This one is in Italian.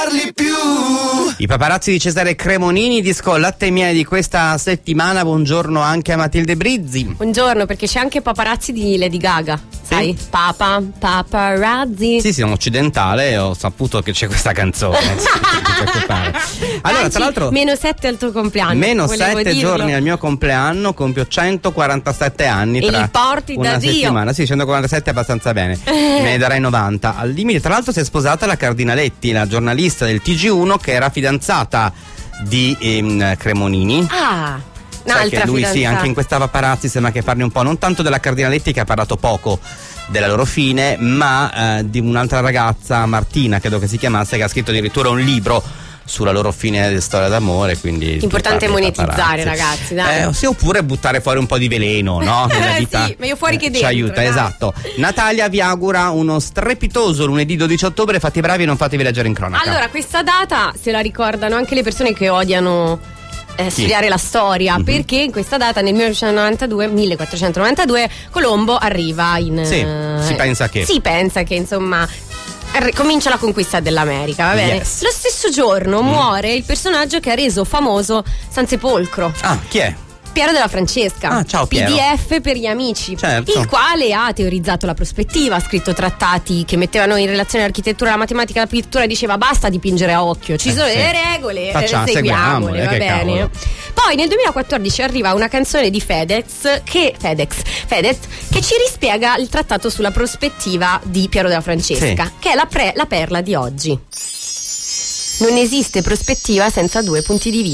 I paparazzi di Cesare Cremonini, disco Latte e Miele di questa settimana. Buongiorno anche a Matilde Brizzi. Buongiorno, perché c'è anche paparazzi di Lady Gaga, sai? Sì? Paparazzi. Sì, sono occidentale e ho saputo che c'è questa canzone. Allora, tra l'altro, -7 al tuo compleanno. Meno Volevo 7 dirlo. giorni al mio compleanno, compio 147 anni. E Tra li porti una da Dio. settimana. Sì, 147 è abbastanza bene. Me ne darai 90. Al limite, tra l'altro, si è sposata la Cardinaletti, la giornalista del TG1 che era fidanzata di Cremonini. Ah, Sai un'altra che lui fidanzata. sì, anche in questa paparazzi sembra che parli un po' non tanto della Cardinaletti, che ha parlato poco della loro fine, ma di un'altra ragazza, Martina credo che si chiamasse, che ha scritto addirittura un libro sulla loro fine di storia d'amore. Quindi importante parli di monetizzare, paparazzi. ragazzi, dai. Sì, oppure buttare fuori un po' di veleno, no? Nella vita. Sì, meglio fuori che ci dentro, aiuta, dai. esatto. Natalia vi augura uno strepitoso lunedì 12 ottobre. Fate bravi e non fatevi leggere in cronaca. Allora, questa data se la ricordano anche le persone che odiano studiare la storia, perché in questa data nel 1492 Colombo arriva in Sì, si pensa che insomma comincia la conquista dell'America, va bene? Yes. Lo stesso giorno muore il personaggio che ha reso famoso San Sepolcro. Ah, chi è? Piero della Francesca. Ah, ciao Piero. PDF per gli amici. Certo. Il quale ha teorizzato la prospettiva, ha scritto trattati che mettevano in relazione l'architettura, la matematica, la pittura, diceva basta dipingere a occhio, ci sono sì. le regole, Seguiamole, seguiamole, va che bene. cavolo. Poi nel 2014 arriva una canzone di Fedez che ci rispiega il trattato sulla prospettiva di Piero della Francesca, Sì. che è la perla di oggi. Non esiste prospettiva senza due punti di vista.